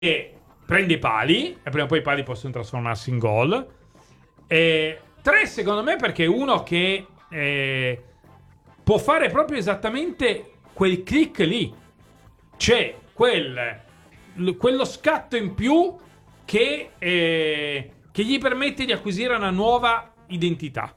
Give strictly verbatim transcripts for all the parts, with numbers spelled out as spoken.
e prende i pali, e prima o poi i pali possono trasformarsi in gol. E tre, secondo me, perché è uno che eh, può fare proprio esattamente quel click lì. C'è quel, l- quello scatto in più che, eh, che gli permette di acquisire una nuova identità.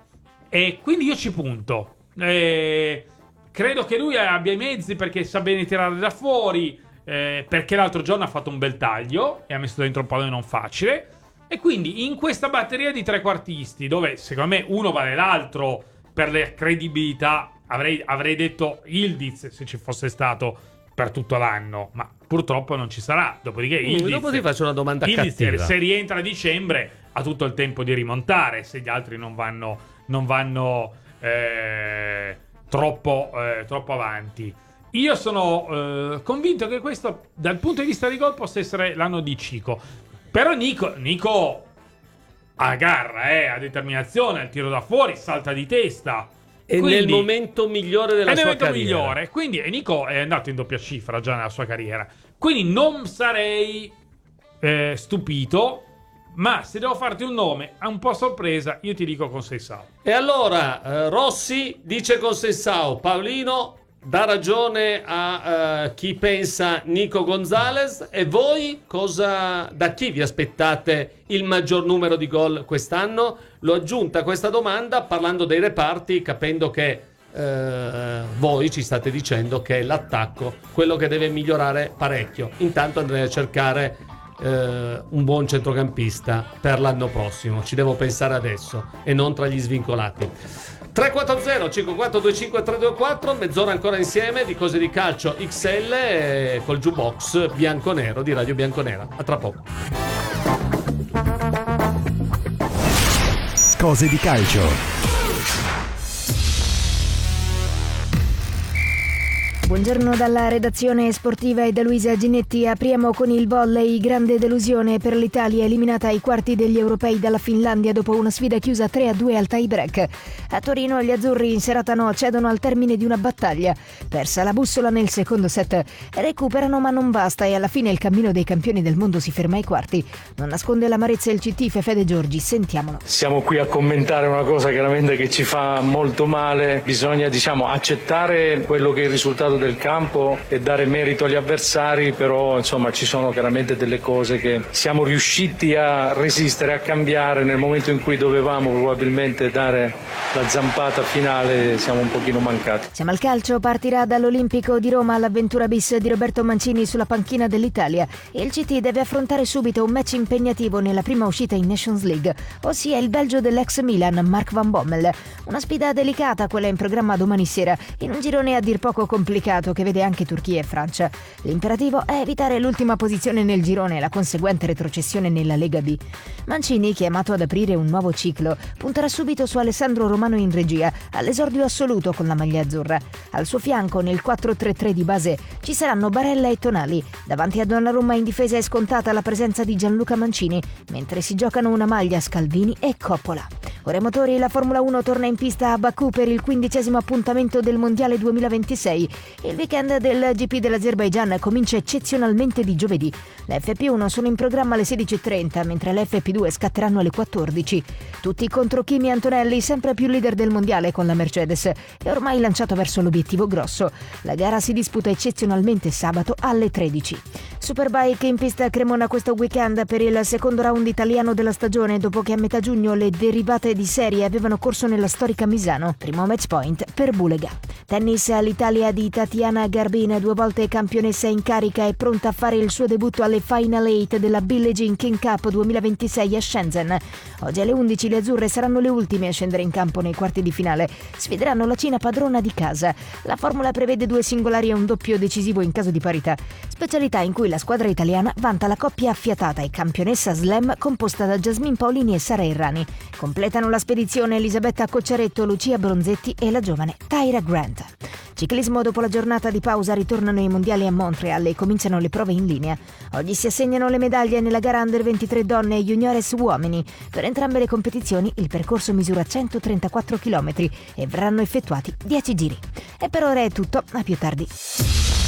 E quindi io ci punto. Eh, credo che lui abbia i mezzi, perché sa bene tirare da fuori, eh, perché l'altro giorno ha fatto un bel taglio e ha messo dentro un pallone non facile. E quindi in questa batteria di trequartisti, dove secondo me uno vale l'altro per la credibilità, avrei, avrei detto Ildiz se ci fosse stato per tutto l'anno, ma purtroppo non ci sarà. Dopodiché Ildiz, mm, dopo ti faccio una domanda Ildiz, cattiva. se rientra a dicembre ha tutto il tempo di rimontare, se gli altri non vanno, non vanno eh, troppo, eh, troppo avanti. Io sono eh, convinto che questo, dal punto di vista di gol, possa essere l'anno di Cico. Però Nico, Nico ha garra, eh, ha determinazione, al tiro da fuori, salta di testa. E Quindi, nel momento migliore della è nel sua momento carriera. migliore. Quindi e Nico è andato in doppia cifra già nella sua carriera. Quindi non sarei eh, stupito. Ma se devo farti un nome un po' sorpresa, io ti dico Conceição. E allora eh, Rossi dice Conceição, Paolino dà ragione a uh, chi pensa Nico Gonzalez. E voi cosa, da chi vi aspettate il maggior numero di gol quest'anno? L'ho aggiunta questa domanda parlando dei reparti, capendo che uh, voi ci state dicendo che è l'attacco quello che deve migliorare parecchio. Intanto andrei a cercare uh, un buon centrocampista per l'anno prossimo. Ci devo pensare adesso e non tra gli svincolati. tre quattro zero cinque quattro due cinque tre due quattro, mezz'ora ancora insieme di Cose di Calcio X L eh, col jukebox bianco-nero di Radio Bianconera. A tra poco. Cose di Calcio. Buongiorno dalla redazione sportiva e da Luisa Ginetti. Apriamo con il volley. Grande delusione per l'Italia, eliminata ai quarti degli europei dalla Finlandia dopo una sfida chiusa tre a due al tie break. A Torino gli azzurri in serata no cedono al termine di una battaglia. Persa la bussola nel secondo set. Recuperano ma non basta e alla fine il cammino dei campioni del mondo si ferma ai quarti. Non nasconde l'amarezza il C T Fede Giorgi, sentiamolo. Siamo qui a commentare una cosa chiaramente che ci fa molto male. Bisogna, diciamo, accettare quello che è il risultato del campo e dare merito agli avversari, però insomma ci sono chiaramente delle cose che siamo riusciti a resistere, a cambiare nel momento in cui dovevamo probabilmente dare la zampata finale, siamo un pochino mancati. Siamo al calcio, partirà dall'Olimpico di Roma l'avventura bis di Roberto Mancini sulla panchina dell'Italia. Il C T deve affrontare subito un match impegnativo nella prima uscita in Nations League, ossia il Belgio dell'ex Milan Mark van Bommel. Una sfida delicata quella in programma domani sera, in un girone a dir poco complicato che vede anche Turchia e Francia. L'imperativo è evitare l'ultima posizione nel girone e la conseguente retrocessione nella Lega B. Mancini, chiamato ad aprire un nuovo ciclo, punterà subito su Alessandro Romano in regia, all'esordio assoluto con la maglia azzurra. Al suo fianco, nel quattro tre tre di base, ci saranno Barella e Tonali. Davanti a Donnarumma in difesa è scontata la presenza di Gianluca Mancini, mentre si giocano una maglia Scalvini e Coppola. Ora i motori, la Formula uno torna in pista a Baku per il quindicesimo appuntamento del Mondiale duemilaventisei. Il weekend del G P dell'Azerbaigian comincia eccezionalmente di giovedì. Le F P uno sono in programma alle sedici e trenta, mentre le F P due scatteranno alle quattordici. Tutti contro Kimi Antonelli, sempre più leader del Mondiale con la Mercedes, e ormai lanciato verso l'obiettivo grosso. La gara si disputa eccezionalmente sabato alle tredici. Superbike in pista a Cremona questo weekend per il secondo round italiano della stagione, dopo che a metà giugno le derivate di serie avevano corso nella storica Misano. Primo match point per Bulega. Tennis, all'Italia di Tatiana Garbin, due volte campionessa in carica, è pronta a fare il suo debutto alle Final eight della Billie Jean King Cup duemilaventisei a Shenzhen. Oggi alle undici le azzurre saranno le ultime a scendere in campo nei quarti di finale. Sfideranno la Cina padrona di casa. La formula prevede due singolari e un doppio decisivo in caso di parità, specialità in cui la squadra italiana vanta la coppia affiatata e campionessa slam composta da Jasmine Paolini e Sara Errani. Completano la spedizione Elisabetta Cocciaretto, Lucia Bronzetti e la giovane Tyra Grant. Ciclismo, dopo la giornata di pausa ritornano i mondiali a Montreal e cominciano le prove in linea. Oggi si assegnano le medaglie nella gara under ventitré donne e juniores uomini. Per entrambe le competizioni il percorso misura centotrentaquattro chilometri e verranno effettuati dieci giri. E per ora è tutto, a più tardi.